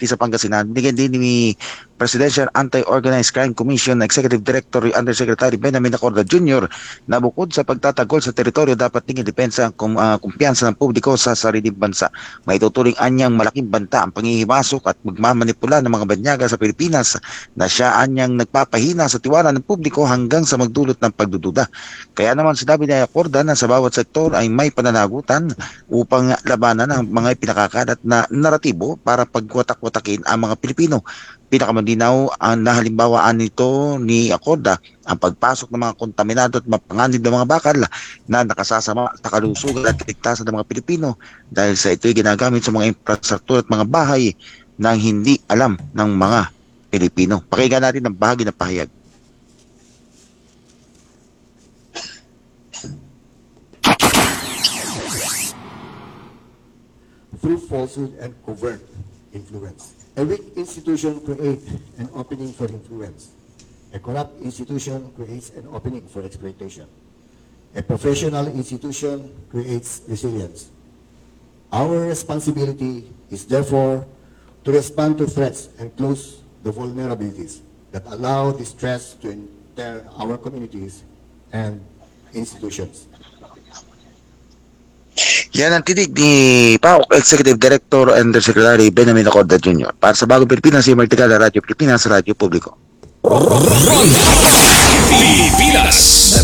City sa Pangasinan. Binigyan din ni Presidential Anti-Organized Crime Commission Executive Director Undersecretary Benjamin Acorda Jr. na bukod sa pagtatagol sa teritoryo, dapat tingin depensa ang kumpiyansa ng publiko sa sariling bansa. Maituturing anyang malaking banta ang panghihimasok at magmamanipula ng mga banyaga sa Pilipinas na siya anyang nagpapahina sa tiwala ng publiko hanggang sa magdulot ng pagdududa. Kaya naman sinabi ni Acorda na sa bawat sektor ay may pananagutan upang labanan ang mga pinakakalat na naratibo para pagwatak-watakin ang mga Pilipino. Pinakamalinaw ang nahalimbawaan nito ni Acorda ang pagpasok ng mga kontaminado at mapanganib ng mga bakal na nakasasama sa kalusugan at kaligtasan ng mga Pilipino dahil sa ito'y ginagamit sa mga infrastruktur at mga bahay na hindi alam ng mga Pilipino. Pakinggan natin ang bahagi ng pahayag. Through falsehood and covert influence. A weak institution creates an opening for influence. A corrupt institution creates an opening for exploitation. A professional institution creates resilience. Our responsibility is therefore to respond to threats and close the vulnerabilities that allow distress to enter our communities and institutions. Yan ang tinig ni PAOK Executive Director and Undersecretary Benjamin Acorda Jr. Para sa Bagong Pilipinas, si Martical, Radyo Pilipinas, Radyo Publiko. Pilipinas.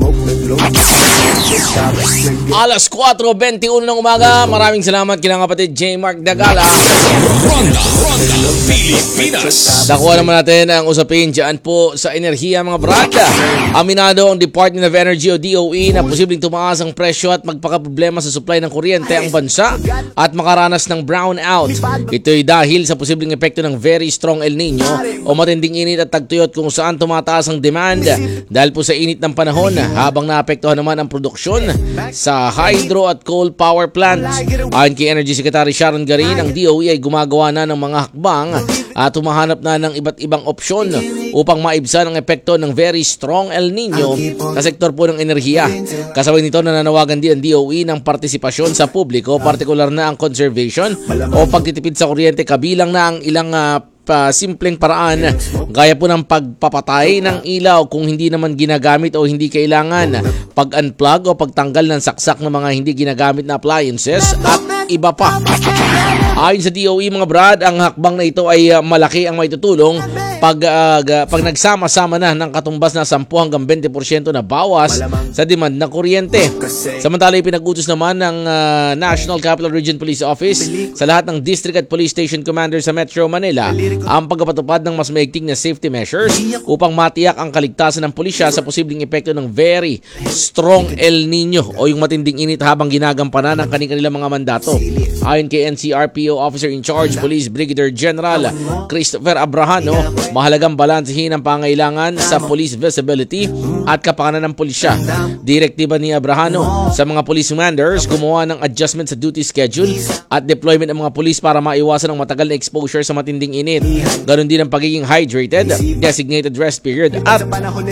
Alas 4:21 ng umaga. Maraming salamat kina kapatid J. Mark Dagala. Ronda Pilipinas. Nakuha naman natin ang usapin dyan po sa enerhiya mga brada. Aminado ang Department of Energy o DOE na posibleng tumaas ang presyo at magpakaproblema sa supply ng kuryente ang bansa at makaranas ng brownout. Ito'y dahil sa posibleng epekto ng very strong El Nino o matinding init at tagtuyot kung saan tumataas ang demand dahil po sa init ng panahon habang naapektuhan naman ang produksyon sa hydro at coal power plants. Ayon kay Energy Secretary Sharon Garin, ang DOE ay gumagawa na ng mga hakbang at humahanap na ng iba't ibang opsyon upang maibsan ang epekto ng very strong El Nino sa sektor po ng enerhiya. Kasabay nito nananawagan din ang DOE ng partisipasyon sa publiko, partikular na ang conservation o pagtitipid sa kuryente, kabilang na ang ilang simpleng paraan gaya po ng pagpapatay ng ilaw kung hindi naman ginagamit o hindi kailangan, pag-unplug o pagtanggal ng saksak ng mga hindi ginagamit na appliances at iba pa. Ayon sa DOE mga brad, ang hakbang na ito ay malaki ang maitutulong pag nagsama-sama na ng katumbas na 10 hanggang 20% na bawas sa demand na kuryente. Samantala, pinag-utos naman ng National Capital Region Police Office sa lahat ng district at police station commanders sa Metro Manila ang pagpapatupad ng mas maigting na safety measures upang matiyak ang kaligtasan ng pulisya sa posibleng epekto ng very strong El Nino o yung matinding init habang ginagampanan ng kanilang mga mandato. Ayon kay NCRPO Officer in Charge Police Brigadier General Christopher Abrahano, mahalagang balansehin ang pangailangan sa police visibility at kapakanan ng pulisya. Direktiba ni Abrahano sa mga police commanders gumawa ng adjustment sa duty schedule at deployment ng mga police para maiwasan ang matagal na exposure sa matinding init. Ganon din ang pagiging hydrated, designated rest period at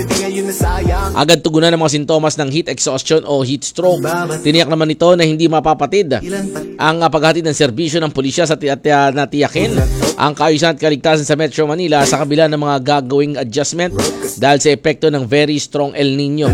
agad tugunan ng mga sintomas ng heat exhaustion o heat stroke. Tiniyak naman ito na hindi mapapatid ang paghatid ng serbisyo ng pulisya sa natiyakin ang kaayusan at kaligtasan sa Metro Manila sa kabila ng mga gagawing adjustment dahil sa epekto ng very strong El Nino.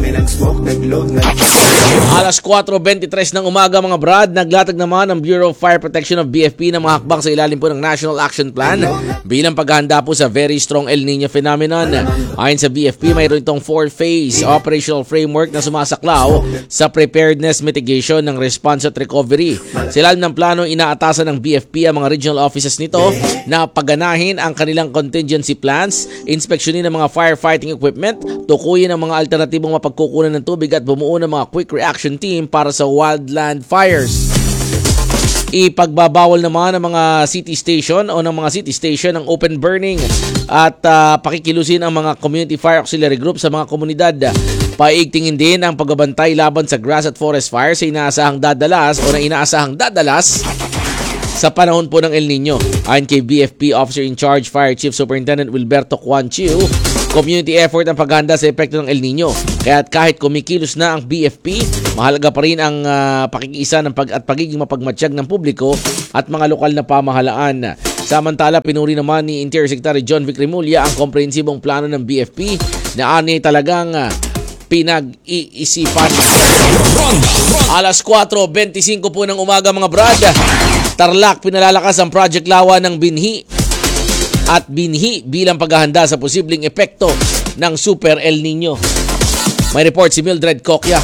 Alas 4:23 ng umaga mga brad, naglatag naman ang Bureau of Fire Protection of BFP ng mga hakbang sa ilalim po ng National Action Plan bilang paghahanda po sa very strong El Nino phenomenon. Ayon sa BFP, mayroon itong 4-phase operational framework na sumasaklaw sa preparedness, mitigation ng response at recovery. Sa ilalim ng plano, inaatasan ng BFP ang mga regional offices nito na paganahin ang kanilang contingency plans, inspeksyonin ang mga firefighting equipment, tukuyin ang mga alternatibong mapagkukunan ng tubig at bumuo ng mga quick reaction team para sa wildland fires. Ipagbabawal naman ng mga city station ang open burning at pakikilusin ang mga community fire auxiliary group sa mga komunidad. Paigtingin din ang pagbabantay laban sa grass at forest fires sa inaasahang dadalas sa panahon po ng El Nino. Ayon kay BFP Officer in Charge Fire Chief Superintendent Wilberto Quan Chiu, community effort ang paghahanda sa epekto ng El Nino. Kaya't kahit kumikilos na ang BFP, mahalaga pa rin ang pakikiisa at pagiging mapagmatsyag ng publiko at mga lokal na pamahalaan. Samantala, pinuri naman ni Interior Secretary John Vic Remulla ang komprehensibong plano ng BFP na ani talagang pinag-iisipan. Alas 4:25 po ng umaga mga brad. Tarlac, pinalalakas ang Project Lawa ng Binhi at Binhi bilang paghahanda sa posibleng epekto ng Super El Nino. May report si Mildred Cocchia.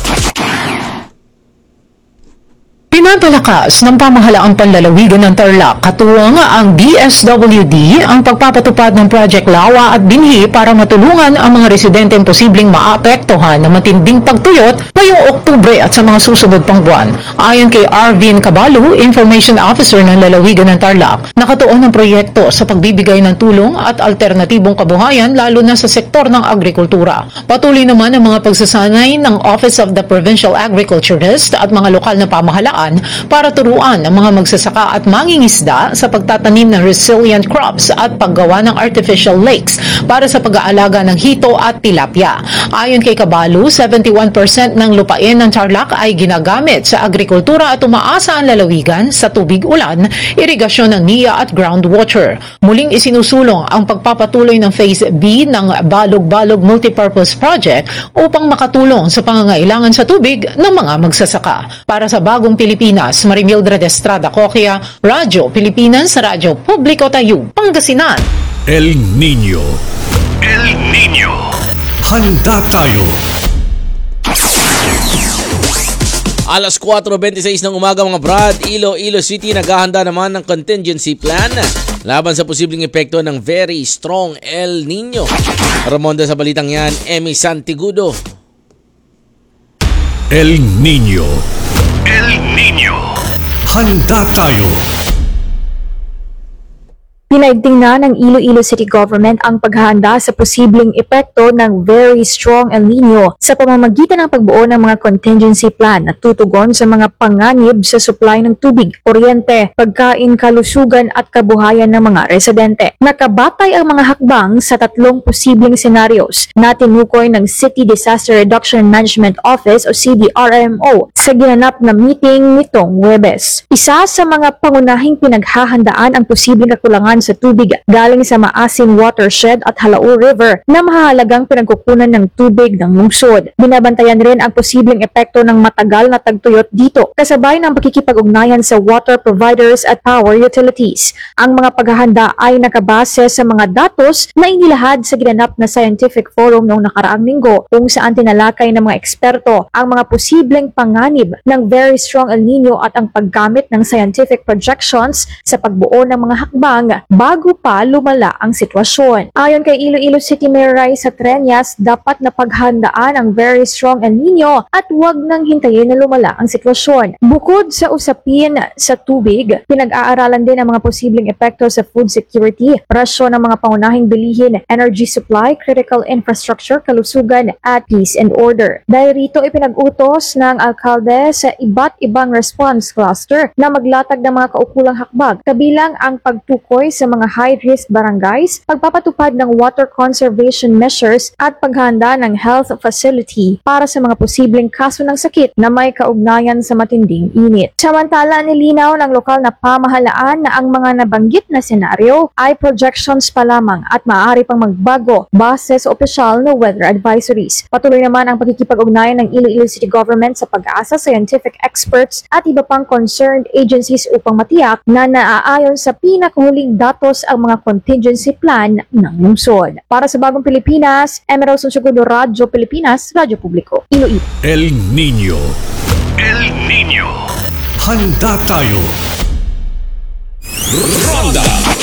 Pinapalakas ng pamahalaang panlalawigan ng Tarlac katuwang ang DSWD ang pagpapatupad ng Project Lawa at Binhi para matulungan ang mga residenteng posibleng maapektuhan ng matinding pagtuyot ngayong Oktubre at sa mga susunod pang buwan. Ayon kay Arvin Caballo, Information Officer ng lalawigan ng Tarlac, nakatuon ang proyekto sa pagbibigay ng tulong at alternatibong kabuhayan lalo na sa sektor ng agrikultura. Patuloy naman ang mga pagsasanay ng Office of the Provincial Agriculturist at mga lokal na pamahalaan para turuan ang mga magsasaka at mangingisda sa pagtatanim ng resilient crops at paggawa ng artificial lakes para sa pag-aalaga ng hito at tilapia. Ayon kay Caballo, 71% ng lupain ng Tarlac ay ginagamit sa agrikultura at umaasa ang lalawigan sa tubig ulan, irigasyon ng NIA at groundwater. Muling isinusulong ang pagpapatuloy ng Phase B ng Balog-Balog Multipurpose Project upang makatulong sa pangangailangan sa tubig ng mga magsasaka. Para sa Bagong Pilipinas, Marimildred Estrada Cocchia, Radyo Pilipinas, Radyo Publiko Tayo, Pangasinan. El Nino. El Nino. Handa tayo. Alas 4:26 ng umaga mga brad, Iloilo City naghahanda naman ng contingency plan laban sa posibleng epekto ng very strong El Nino. Ramonda sa balitang yan, Emmy Santigudo. El Nino. El Nino. Handa tayo. Pinaigting na ng Iloilo City Government ang paghahanda sa posibleng epekto ng very strong El Nino sa pamamagitan ng pagbuo ng mga contingency plan na tutugon sa mga panganib sa supply ng tubig, kuryente, pagkain, kalusugan at kabuhayan ng mga residente. Nakabatay ang mga hakbang sa tatlong posibleng scenarios na tinukoy ng City Disaster Reduction Management Office o CDRMO sa ginanap na meeting nitong Huwebes. Isa sa mga pangunahing pinaghahandaan ang posibleng kakulangan sa tubig galing sa Maasin Watershed at Halao River na mahalagang pinagkukunan ng tubig ng lungsod. Binabantayan rin ang posibleng epekto ng matagal na tagtuyot dito kasabay ng pakikipag-ugnayan sa water providers at power utilities. Ang mga paghahanda ay nakabase sa mga datos na inilahad sa ginanap na scientific forum noong nakaraang linggo kung saan tinalakay ng mga eksperto ang mga posibleng panganib ng very strong El Nino at ang paggamit ng scientific projections sa pagbuo ng mga hakbang bago pa lumala ang sitwasyon. Ayon kay Iloilo City Mayor Raisa Treñas, dapat na paghandaan ang very strong El Nino at huwag nang hintayin na lumala ang sitwasyon. Bukod sa usapin sa tubig, pinag-aaralan din ang mga posibleng epekto sa food security, presyo ng mga pangunahing bilihin, energy supply, critical infrastructure, kalusugan at peace and order. Dahil rito ipinag-utos ng alkalde sa iba't ibang response cluster na maglatag ng mga kaukulang hakbang, kabilang ang pagtukoy sa mga high-risk barangays, pagpapatupad ng water conservation measures at paghahanda ng health facility para sa mga posibleng kaso ng sakit na may kaugnayan sa matinding init. Samantala, nilinaw ng lokal na pamahalaan na ang mga nabanggit na senaryo ay projections pa lamang at maaari pang magbago base sa opisyal na weather advisories. Patuloy naman ang pakikipag-ugnayan ng Iloilo City Government sa pag-asa, scientific experts at iba pang concerned agencies upang matiyak na naaayon sa pinakahuling datos ang mga contingency plan ng lungsod. Para sa Bagong Pilipinas, Emerald Sonsugundo, Radyo Pilipinas, Radyo Publiko, Iloilo. El Nino. El Nino. Handa tayo. Ronda.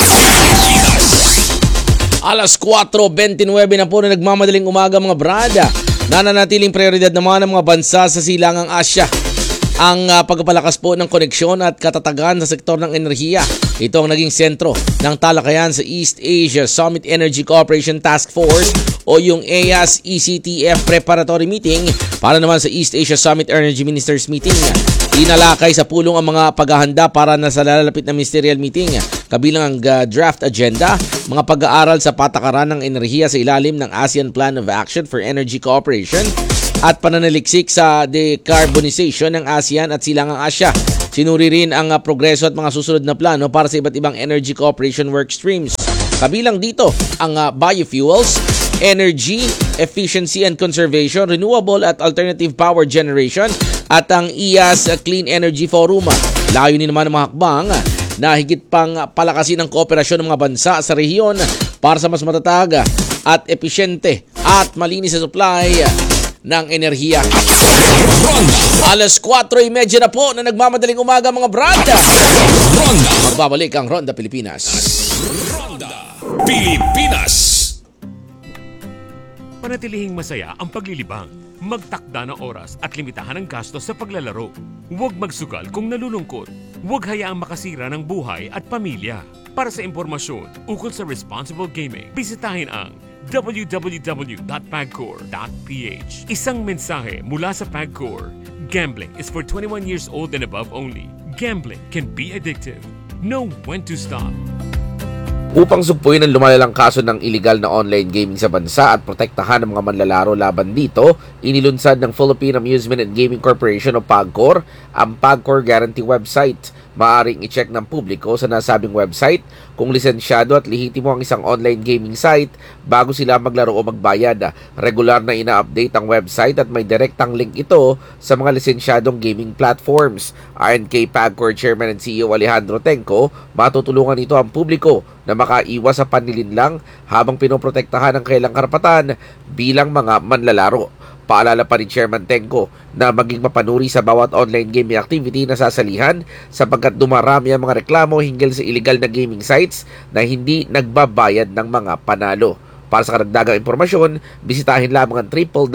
Alas 4:29 na po na nagmamadaling umaga mga brada. Nananatiling prioridad naman ng mga bansa sa silangang Asya ang pagpapalakas po ng koneksyon at katatagan sa sektor ng enerhiya. Ito ang naging sentro ng talakayan sa East Asia Summit Energy Cooperation Task Force o yung EAS ECTF Preparatory Meeting para naman sa East Asia Summit Energy Ministers Meeting. Inalakay sa pulong ang mga paghahanda para na sa lalapit na ministerial meeting, kabilang ang draft agenda, mga pag-aaral sa patakaran ng enerhiya sa ilalim ng ASEAN Plan of Action for Energy Cooperation at pananaliksik sa decarbonization ng ASEAN at Silangang Asya. Sinuri rin ang progreso at mga susunod na plano para sa iba't ibang energy cooperation work streams. Kabilang dito ang biofuels, energy, efficiency and conservation, renewable at alternative power generation at ang IAS Clean Energy Forum. Layunin naman ng mga hakbang na higit pang palakasin ang kooperasyon ng mga bansa sa rehiyon para sa mas matatag at episyente at malinis na supply ng enerhiya. Alas 4:30 na po na nagmamadaling umaga mga brad. Magbabalik ang Ronda Pilipinas. Pilipinas. Panatilihing masaya ang paglilibang. Magtakda ng oras at limitahan ang gastos sa paglalaro. Huwag magsugal kung nalulungkot. Huwag hayaang makasira ng buhay at pamilya. Para sa impormasyon ukol sa responsible gaming, bisitahin ang www.pagcor.ph. Isang mensahe mula sa Pagcor. Gambling is for 21 years old and above only. Gambling can be addictive. Know when to stop. Upang sugpuin ang lumalalang kaso ng illegal na online gaming sa bansa at protektahan ang mga manlalaro laban dito, inilunsad ng Philippine Amusement and Gaming Corporation o PAGCOR ang PAGCOR Guarantee website. Maaring i-check ng publiko sa nasabing website kung lisensyado at lehitimo ang isang online gaming site bago sila maglaro o magbayad. Regular na ina-update ang website at may direktang link ito sa mga lisensyadong gaming platforms. Ayon kay PAGCOR Chairman and CEO Alejandro Tenco, matutulungan ito ang publiko na makaiwas sa panlilinlang habang pinoprotektahan ang kailang karapatan bilang mga manlalaro. Paalala pa ni Chairman Tenco na maging mapanuri sa bawat online gaming activity na sasalihan sapagkat dumarami ang mga reklamo hinggil sa illegal na gaming sites na hindi nagbabayad ng mga panalo. Para sa karagdagang impormasyon, bisitahin lamang ang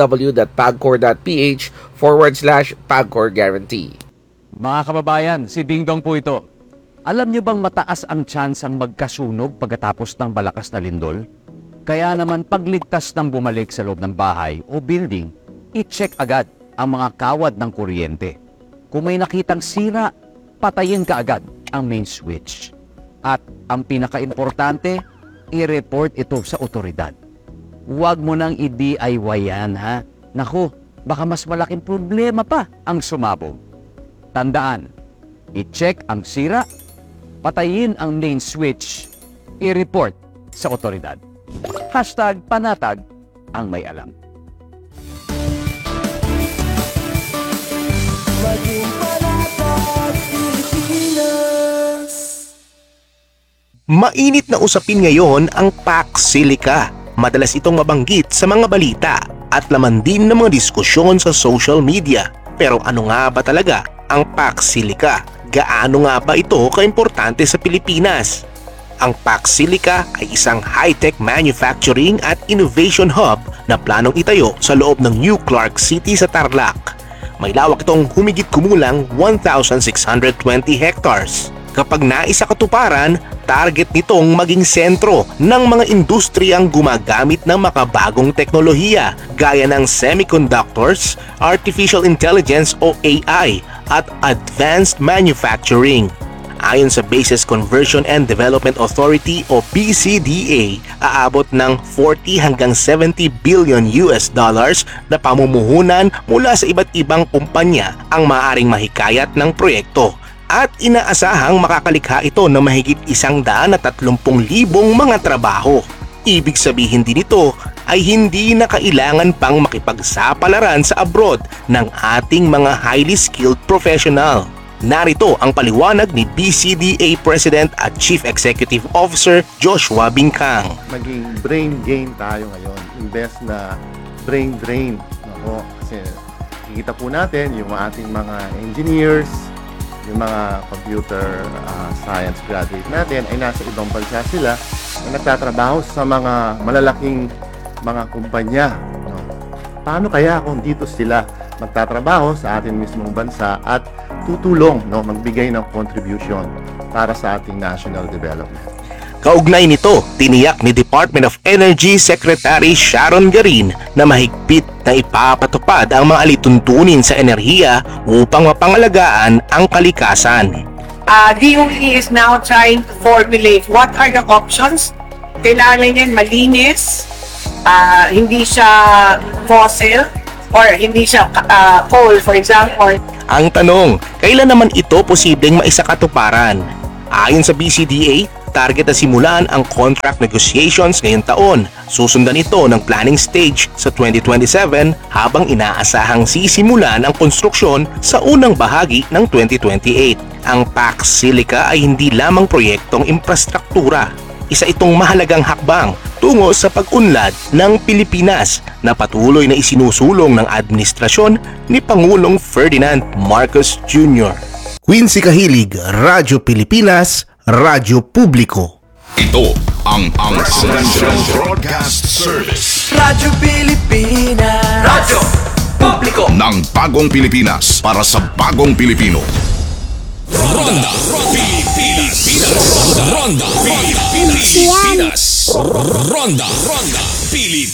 www.pagcor.ph/PAGCOR Guarantee. Mga kababayan, si Ding Dong po ito. Alam niyo bang mataas ang tsansang magkasunog pagkatapos ng malakas na lindol? Kaya naman pagligtas ng bumalik sa loob ng bahay o building, i-check agad ang mga kawad ng kuryente. Kung may nakitang sira, patayin ka agad ang main switch. At ang pinaka-importante, i-report ito sa otoridad. Huwag mo nang i-DIY yan, ha? Naku, baka mas malaking problema pa ang sumabog. Tandaan, i-check ang sira, patayin ang main switch, i-report sa otoridad. #panatag ang may alam. Mainit na usapin ngayon ang Pax Silica. Madalas itong mabanggit sa mga balita at laman din ng mga diskusyon sa social media. Pero ano nga ba talaga ang Pax Silica? Gaano nga ba ito kaimportante sa Pilipinas? Ang Pax Silica ay isang high-tech manufacturing at innovation hub na planong itayo sa loob ng New Clark City sa Tarlac. May lawak itong humigit kumulang 1,620 hectares. Kapag naisa katuparan, target nitong maging sentro ng mga industriyang gumagamit ng makabagong teknolohiya gaya ng semiconductors, artificial intelligence o AI at advanced manufacturing. Ayon sa Bases Conversion and Development Authority o BCDA, aabot ng 40 hanggang 70 billion US dollars na pamumuhunan mula sa iba't ibang kumpanya ang maaaring mahikayat ng proyekto. At inaasahang makakalikha ito ng mahigit 130,000 mga trabaho. Ibig sabihin din ito ay hindi na kailangan pang makipagsapalaran sa abroad ng ating mga highly skilled professional. Narito ang paliwanag ni BCDA President at Chief Executive Officer Joshua Bingkang. Maging brain gain tayo ngayon, imbes na brain drain. Ako, kasi kikita po natin yung ating mga engineers, yung mga computer science graduate natin ay nasa ibang bansa sila na nagtatrabaho sa mga malalaking mga kumpanya. Paano kaya kung dito sila magtatrabaho sa ating mismong bansa at tutulong, magbigay ng contribution para sa ating national development? Kaugnay nito, tiniyak ni Department of Energy Secretary Sharon Garin na mahigpit na ipapatupad ang mga alituntunin sa enerhiya upang mapangalagaan ang kalikasan. DOE is now trying to formulate what are the options. Kailangan yan malinis, hindi siya fossil, or hindi siya coal, for example. Ang tanong, kailan naman ito posibleng maisakatuparan? Ayon sa BCDA, target na simulan ang contract negotiations ngayong taon. Susundan ito ng planning stage sa 2027 habang inaasahang sisimulan ang konstruksyon sa unang bahagi ng 2028. Ang PAC Silica ay hindi lamang proyektong infrastruktura. Isa itong mahalagang hakbang tungo sa pag-unlad ng Pilipinas na patuloy na isinusulong ng administrasyon ni Pangulong Ferdinand Marcos Jr. Quincy Kahilig, Radyo Pilipinas, Radyo Publiko. Ito ang Presidential Broadcast Service. Radyo Pilipinas. Radyo Publiko. Ng bagong Pilipinas para sa bagong Pilipino. Ronda Pilipinas. Ronda Pilipinas. Ronda Pilipinas.